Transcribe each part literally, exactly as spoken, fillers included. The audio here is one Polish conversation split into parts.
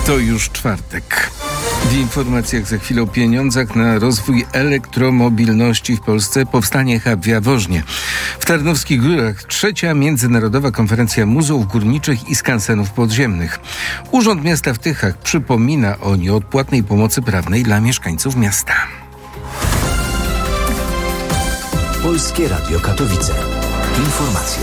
To już czwartek. W informacjach za chwilę o pieniądzach na rozwój elektromobilności w Polsce powstanie hub w Jaworznie. W Tarnowskich Górach trzecia międzynarodowa konferencja muzeów górniczych i skansenów podziemnych. Urząd Miasta w Tychach przypomina o nieodpłatnej pomocy prawnej dla mieszkańców miasta. Polskie Radio Katowice. Informacje.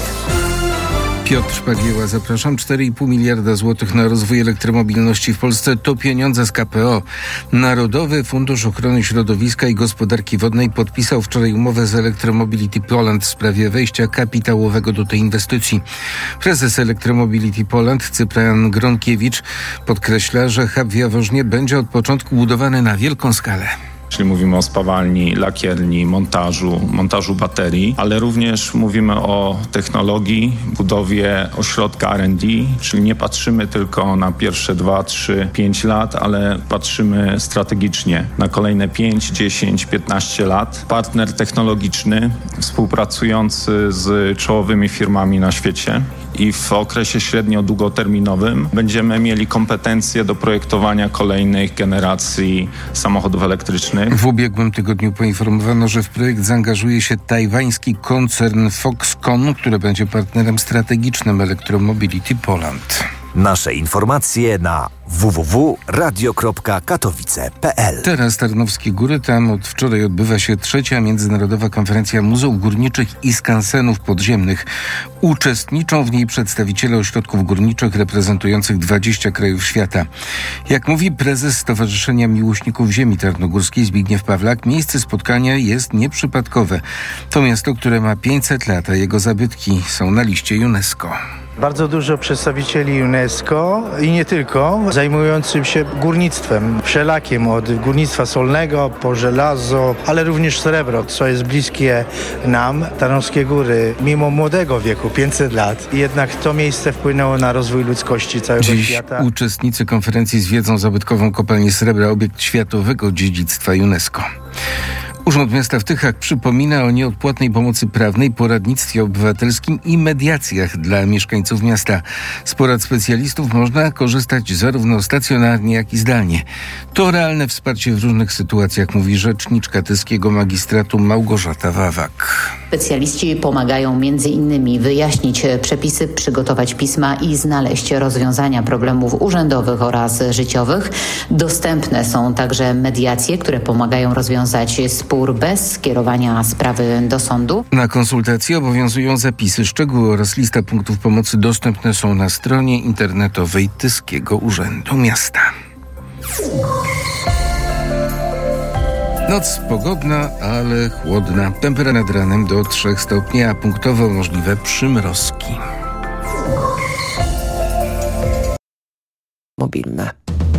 Piotr Szpagieła, zapraszam. cztery i pół miliarda złotych na rozwój elektromobilności w Polsce to pieniądze z K P O. Narodowy Fundusz Ochrony Środowiska i Gospodarki Wodnej podpisał wczoraj umowę z Electromobility Poland w sprawie wejścia kapitałowego do tej inwestycji. Prezes Electromobility Poland, Cyprian Gronkiewicz, podkreśla, że hub w Jaworznie będzie od początku budowany na wielką skalę. Czyli mówimy o spawalni, lakierni, montażu, montażu baterii, ale również mówimy o technologii, budowie ośrodka R and D, czyli nie patrzymy tylko na pierwsze dwa, trzy, pięć lat, ale patrzymy strategicznie na kolejne pięć, dziesięć, piętnaście lat. Partner technologiczny współpracujący z czołowymi firmami na świecie i w okresie średnio-długoterminowym będziemy mieli kompetencje do projektowania kolejnych generacji samochodów elektrycznych. W ubiegłym tygodniu poinformowano, że w projekt zaangażuje się tajwański koncern Foxconn, który będzie partnerem strategicznym Electromobility Poland. Nasze informacje na w w w kropka radio kropka katowice kropka p l. Teraz Tarnowskie Góry. Tam od wczoraj odbywa się trzecia międzynarodowa konferencja muzeów górniczych i skansenów podziemnych. Uczestniczą w niej przedstawiciele ośrodków górniczych reprezentujących dwadzieścia krajów świata. Jak mówi prezes Stowarzyszenia Miłośników Ziemi Tarnogórskiej Zbigniew Pawlak, miejsce spotkania jest nieprzypadkowe. To miasto, które ma pięćset lat, a jego zabytki są na liście UNESCO. Bardzo dużo przedstawicieli UNESCO i nie tylko, zajmującym się górnictwem wszelakim, od górnictwa solnego po żelazo, ale również srebro, co jest bliskie nam. Tarnowskie Góry, mimo młodego wieku, pięćset lat, jednak to miejsce wpłynęło na rozwój ludzkości całego Dziś świata. Uczestnicy konferencji zwiedzą zabytkową kopalnię srebra, obiekt światowego dziedzictwa UNESCO. Urząd Miasta w Tychach przypomina o nieodpłatnej pomocy prawnej, poradnictwie obywatelskim i mediacjach dla mieszkańców miasta. Z porad specjalistów można korzystać zarówno stacjonarnie, jak i zdalnie. To realne wsparcie w różnych sytuacjach, mówi rzeczniczka tyskiego magistratu Małgorzata Wawak. Specjaliści pomagają między innymi wyjaśnić przepisy, przygotować pisma i znaleźć rozwiązania problemów urzędowych oraz życiowych. Dostępne są także mediacje, które pomagają rozwiązać spór bez skierowania sprawy do sądu. Na konsultacje obowiązują zapisy. Szczegóły oraz lista punktów pomocy dostępne są na stronie internetowej Tyskiego Urzędu Miasta. Noc pogodna, ale chłodna. Temperatura nad ranem do trzech stopni, a punktowo możliwe przymrozki. Mobilne.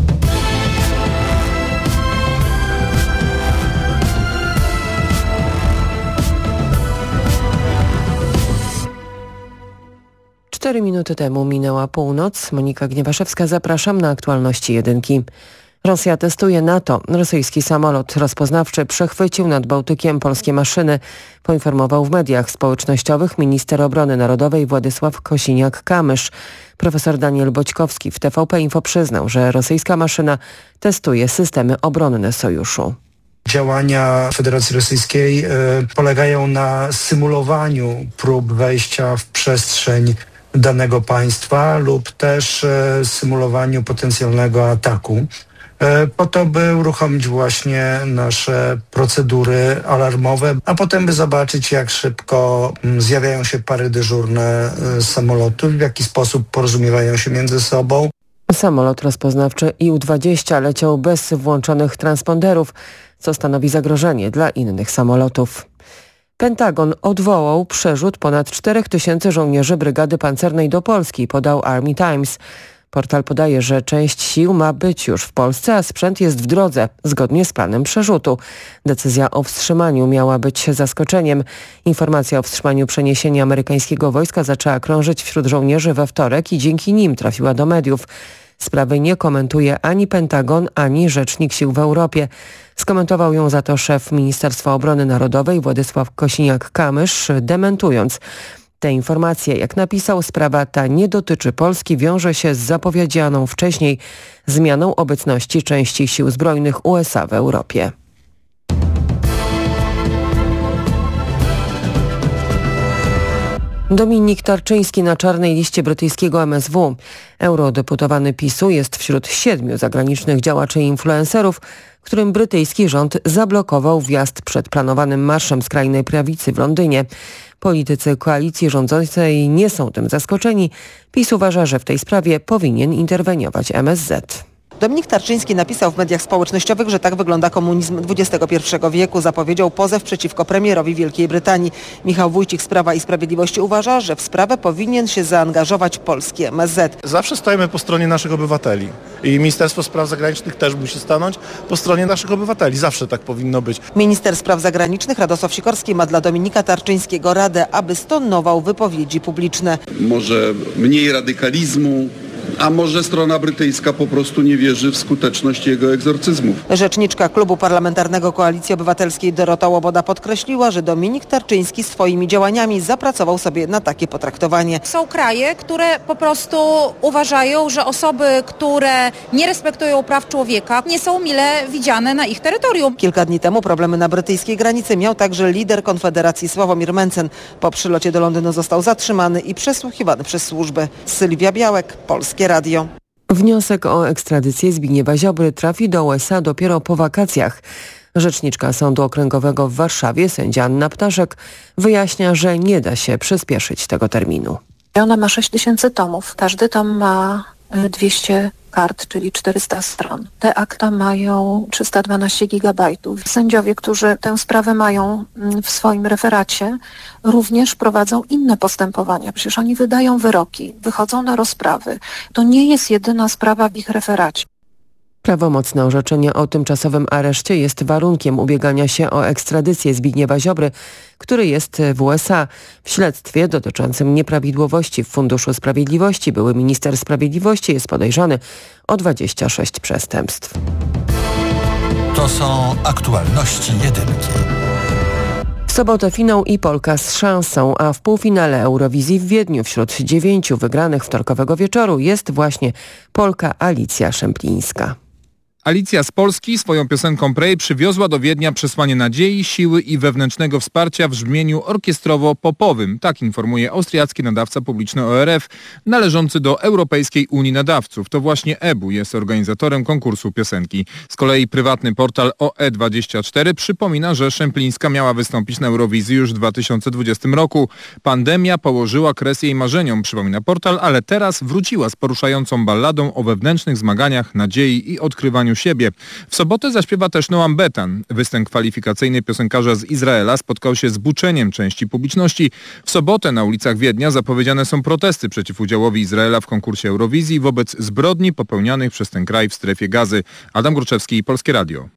Cztery minuty temu minęła północ. Monika Gniewaszewska, zapraszam na aktualności jedynki. Rosja testuje NATO. Rosyjski samolot rozpoznawczy przechwycił nad Bałtykiem polskie maszyny, poinformował w mediach społecznościowych minister obrony narodowej Władysław Kosiniak-Kamysz. Profesor Daniel Boćkowski w T V P Info przyznał, że rosyjska maszyna testuje systemy obronne sojuszu. Działania Federacji Rosyjskiej y, polegają na symulowaniu prób wejścia w przestrzeń danego państwa lub też y, symulowaniu potencjalnego ataku, y, po to, by uruchomić właśnie nasze procedury alarmowe, a potem by zobaczyć, jak szybko y, zjawiają się pary dyżurne y, samolotów, w jaki sposób porozumiewają się między sobą. Samolot rozpoznawczy I U dwadzieścia leciał bez włączonych transponderów, co stanowi zagrożenie dla innych samolotów. Pentagon odwołał przerzut ponad czterech tysięcy żołnierzy Brygady Pancernej do Polski, podał Army Times. Portal podaje, że część sił ma być już w Polsce, a sprzęt jest w drodze, zgodnie z planem przerzutu. Decyzja o wstrzymaniu miała być zaskoczeniem. Informacja o wstrzymaniu przeniesienia amerykańskiego wojska zaczęła krążyć wśród żołnierzy we wtorek i dzięki nim trafiła do mediów. Sprawy nie komentuje ani Pentagon, ani Rzecznik Sił w Europie. Skomentował ją za to szef Ministerstwa Obrony Narodowej Władysław Kosiniak-Kamysz, dementując. Te informacje, jak napisał, sprawa ta nie dotyczy Polski, wiąże się z zapowiedzianą wcześniej zmianą obecności części sił zbrojnych U S A w Europie. Dominik Tarczyński na czarnej liście brytyjskiego M S W. Eurodeputowany PiSu jest wśród siedmiu zagranicznych działaczy i influencerów, którym brytyjski rząd zablokował wjazd przed planowanym marszem skrajnej prawicy w Londynie. Politycy koalicji rządzącej nie są tym zaskoczeni. PiS uważa, że w tej sprawie powinien interweniować M S Z. Dominik Tarczyński napisał w mediach społecznościowych, że tak wygląda komunizm dwudziestego pierwszego wieku. Zapowiedział pozew przeciwko premierowi Wielkiej Brytanii. Michał Wójcik z Prawa i Sprawiedliwości uważa, że w sprawę powinien się zaangażować polski M S Z. Zawsze stajemy po stronie naszych obywateli i Ministerstwo Spraw Zagranicznych też musi stanąć po stronie naszych obywateli. Zawsze tak powinno być. Minister Spraw Zagranicznych Radosław Sikorski ma dla Dominika Tarczyńskiego radę, aby stonował wypowiedzi publiczne. Może mniej radykalizmu, a może strona brytyjska po prostu nie wierzy w skuteczność jego egzorcyzmów. Rzeczniczka Klubu Parlamentarnego Koalicji Obywatelskiej Dorota Łoboda podkreśliła, że Dominik Tarczyński swoimi działaniami zapracował sobie na takie potraktowanie. Są kraje, które po prostu uważają, że osoby, które nie respektują praw człowieka, nie są mile widziane na ich terytorium. Kilka dni temu problemy na brytyjskiej granicy miał także lider Konfederacji Sławomir Mencen. Po przylocie do Londynu został zatrzymany i przesłuchiwany przez służby. Sylwia Białek, Polskie Radio. Wniosek o ekstradycję Zbigniewa Ziobry trafi do U S A dopiero po wakacjach. Rzeczniczka Sądu Okręgowego w Warszawie, sędzia Anna Ptaszek, wyjaśnia, że nie da się przyspieszyć tego terminu. Ona ma sześć tysięcy tomów. Każdy tom ma dwieście kart, czyli czterysta stron. Te akta mają trzysta dwanaście gigabajtów. Sędziowie, którzy tę sprawę mają w swoim referacie, również prowadzą inne postępowania. Przecież oni wydają wyroki, wychodzą na rozprawy. To nie jest jedyna sprawa w ich referacie. Prawomocne orzeczenie o tymczasowym areszcie jest warunkiem ubiegania się o ekstradycję Zbigniewa Ziobry, który jest w U S A. W śledztwie dotyczącym nieprawidłowości w Funduszu Sprawiedliwości były minister sprawiedliwości jest podejrzany o dwadzieścia sześć przestępstw. To są aktualności jedynki. W sobotę finał i Polka z szansą, a w półfinale Eurowizji w Wiedniu wśród dziewięciu wygranych wtorkowego wieczoru jest właśnie Polka Alicja Szemplińska. Alicja z Polski swoją piosenką Pray przywiozła do Wiednia przesłanie nadziei, siły i wewnętrznego wsparcia w brzmieniu orkiestrowo-popowym. Tak informuje austriacki nadawca publiczny O R F, należący do Europejskiej Unii Nadawców. To właśnie E B U jest organizatorem konkursu piosenki. Z kolei prywatny portal O E dwadzieścia cztery przypomina, że Szemplińska miała wystąpić na Eurowizji już w dwa tysiące dwudziestym roku. Pandemia położyła kres jej marzeniom, przypomina portal, ale teraz wróciła z poruszającą balladą o wewnętrznych zmaganiach, nadziei i odkrywaniu siebie. W sobotę zaśpiewa też Noam Betan. Występ kwalifikacyjny piosenkarza z Izraela spotkał się z buczeniem części publiczności. W sobotę na ulicach Wiednia zapowiedziane są protesty przeciw udziałowi Izraela w konkursie Eurowizji wobec zbrodni popełnianych przez ten kraj w strefie Gazy. Adam Gruczewski, Polskie Radio.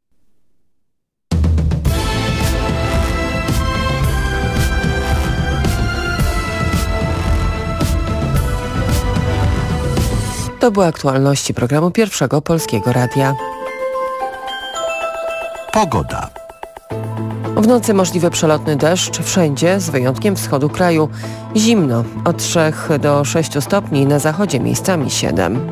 To były aktualności programu Pierwszego Polskiego Radia. Pogoda. W nocy możliwy przelotny deszcz wszędzie, z wyjątkiem wschodu kraju. Zimno, od trzech do sześciu stopni, na zachodzie miejscami siedem.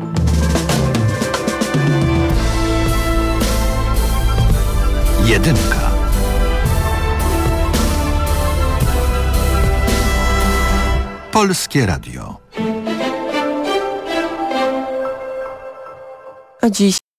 Jedynka. Polskie Radio. A dziś